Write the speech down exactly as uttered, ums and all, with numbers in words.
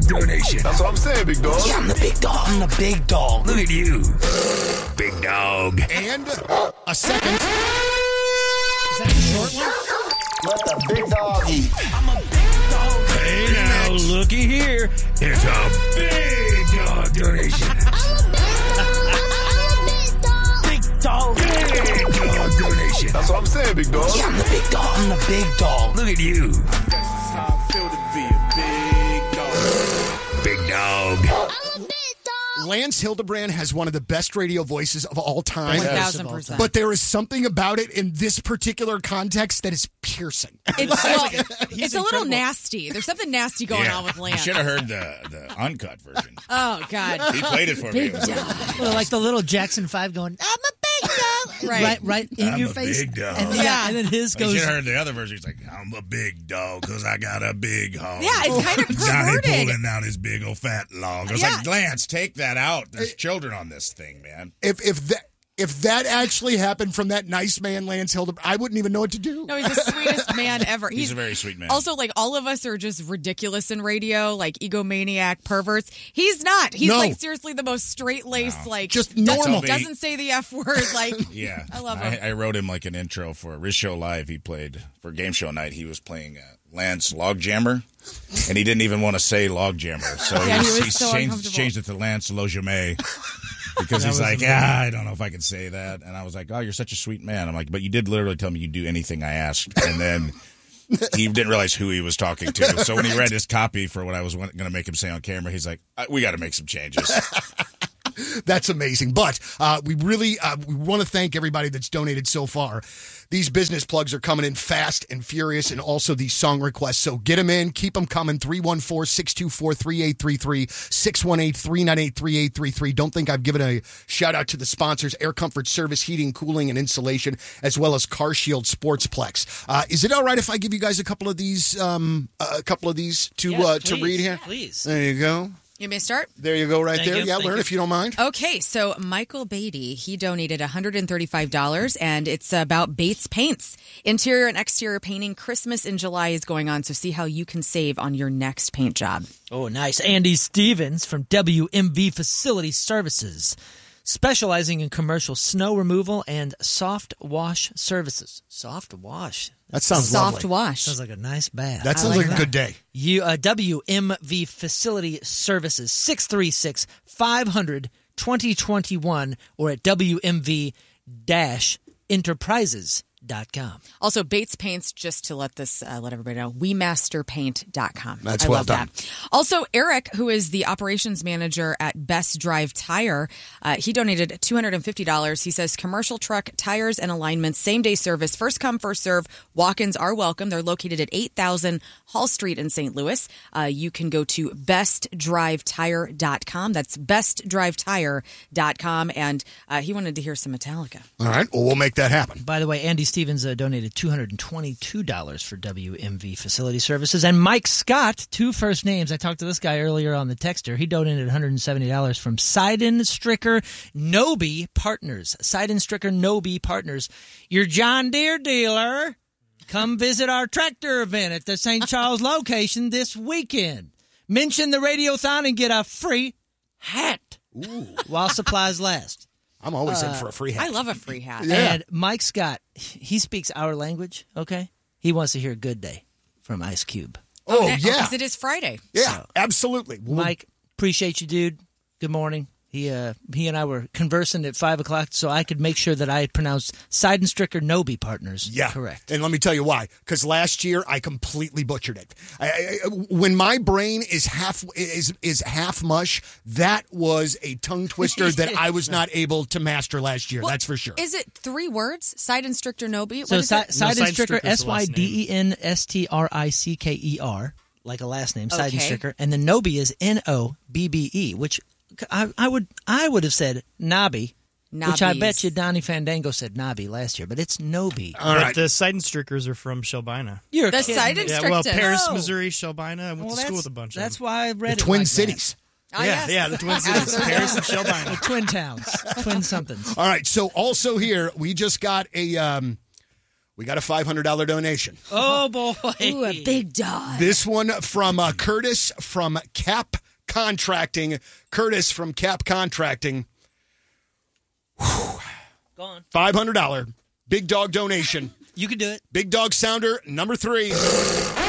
donation. That's what I'm saying, big dog. Yeah, I'm the big dog. I'm the big dog. Look at you, big dog. And a second. Is that a short one? Let the big dog eat. I'm a big dog. Hey, now, looky here. It's a big dog donation. Big dog. Big dog donation. That's what I'm saying, big dog. Yeah, I'm the big dog. I'm the big dog. Look at you. That's how I feel to be a big dog. Big dog. Lance Hildebrand has one of the best radio voices of all time. one thousand percent. But there is something about it in this particular context that is piercing. It's, well, it's a little nasty. There's something nasty going Yeah. on with You Lance. should have heard the, the uncut version. Oh, God. He played it for me. It was Well, like the little Jackson five going, I'm a big dog. Right. Right, right in I'm your a face. big dog. And, yeah. Yeah. and then his You goes, should have heard the other version. He's like, I'm a big dog because I got a big hog. Yeah, it's kind of Johnny perverted. pulling down his big old fat log. I was Yeah. like, Lance, take that out. There's children on this thing, man. If if that if that actually happened from that nice man Lance Hildebrand, I wouldn't even know what to do. No, he's the sweetest man ever. He's, a very sweet man. Also, like, all of us are just ridiculous in radio, like egomaniac perverts. He's not. He's, No. like, seriously the most straight-laced, No. like, Just doesn't- normal. Doesn't say the F word, like, yeah. I love him. I, I wrote him like an intro for Riz Show Live. He played for Game Show Night. He was playing uh, Lance Logjammer, and he didn't even want to say Logjammer. So Yeah, he he's, was he's so changed, uncomfortable. changed it to Lance Lojame. Because he's like, ah, I don't know if I can say that. And I was like, oh, you're such a sweet man. I'm like, but you did literally tell me you'd do anything I asked. And then he didn't realize who he was talking to. So when he read his copy for what I was going to make him say on camera, he's like, we got to make some changes. That's amazing. But uh, we really uh, we want to thank everybody that's donated so far. These business plugs are coming in fast and furious, and also these song requests. So get them in. Keep them coming. three one four, six two four, three eight three three, six one eight, three nine eight, three eight three three. Don't think I've given a shout out to the sponsors, Air Comfort Service, Heating, Cooling, and Insulation, as well as Car Shield Sportsplex. Uh, is it all right if I give you guys a couple of these, um, a couple of these to Yes, uh, to please. read here? Please. There you go. You may start? There you go right Thank there. you, Yeah, thank learn you. if you don't mind. Okay, so Michael Beatty, he donated one hundred thirty-five dollars, and it's about Bates Paints. Interior and exterior painting. Christmas in July is going on, so see how you can save on your next paint job. Oh, nice. Andy Stevens from W M V Facility Services, specializing in commercial snow removal and soft wash services. Soft wash. That sounds Soft lovely. wash. Sounds like a nice bath. That sounds like like, a that. good day. You, uh, W M V Facility Services, six three six, five hundred, twenty twenty-one, or at W M V enterprises dot com. Also, Bates Paints, just to let this uh, let everybody know, we master paint dot com. That's I well love done. that. Also, Eric, who is the operations manager at Best Drive Tire, uh, he donated two hundred fifty dollars. He says commercial truck tires and alignments, same day service, first come, first serve. Walk-ins are welcome. They're located at eight thousand Hall Street in Saint Louis. Uh, you can go to best drive tire dot com. That's best drive tire dot com. And uh, he wanted to hear some Metallica. All right. Well, we'll make that happen. By the way, Andy Stevens uh, donated two hundred twenty-two dollars for W M V Facility Services. And Mike Scott, two first names. I talked to this guy earlier on the texter. He donated one hundred seventy dollars from Seiden Stricker Nobe Partners. Seiden Stricker Nobe Partners. Your John Deere dealer. Come visit our tractor event at the Saint Charles location this weekend. Mention the Radiothon and get a free hat Ooh. while supplies last. I'm always in for a free hat. I love a free hat. Yeah. And Mike Scott, he speaks our language, okay? He wants to hear Good Day from Ice Cube. Oh, that- yeah. Because it is Friday. Yeah, absolutely. We'll- Mike, appreciate you, dude. Good morning. He uh, he and I were conversing at five o'clock, so I could make sure that I had pronounced Seiden Stricker Nobe Partners Yeah, correct. And let me tell you why. Because last year I completely butchered it. I, I, when my brain is half is is half mush, that was a tongue twister that I was not able to master last year. Well, that's for sure. Is it three words? Seiden Stricker Nobe? So What is Si- it? Seiden No, Stricker, Seidenstricker's S the Y last D E N S T R I C K E R, like a last name, Seiden Okay. Stricker. And then Nobe is N O B B E, which I, I would I would have said Nobby, which I Nobbies. bet you Donnie Fandango said Nobby last year, but it's Nobe. All but right. the Seidenstrickers are from Shelbina. You're The kidding me. Seiden Yeah, well, Stricker. Paris, No. Missouri, Shelbina. I went Well, to school that's, with a bunch that's of why I read the it Twin like Cities. Ah, Yeah, yes. yeah, the Twin Cities. Paris and that. Shelbina. The Twin Towns, Twin somethings. All right. So also here we just got a um, we got a five hundred dollar donation. Oh boy! Ooh, a big dog. This one from uh, Curtis from Cap Contracting. Curtis from Cap Contracting. Go on. five hundred dollars Big Dog donation. You can do it. Big Dog Sounder, number three.